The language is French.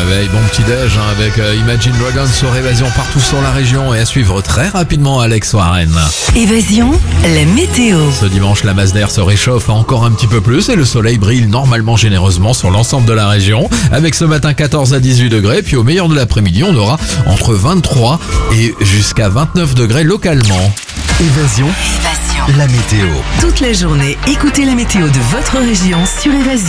réveil, bon petit déj avec Imagine Dragons sur Évasion partout sur la région et à suivre très rapidement Alex Warren. Évasion, la météo. Ce dimanche, la masse d'air se réchauffe encore un petit peu plus et le soleil brille normalement généreusement sur l'ensemble de la région. Avec ce matin 14 à 18 degrés, puis au meilleur de l'après-midi, on aura entre 23 et jusqu'à 29 degrés localement. Évasion, la météo. Toute la journée, écoutez la météo de votre région sur Évasion.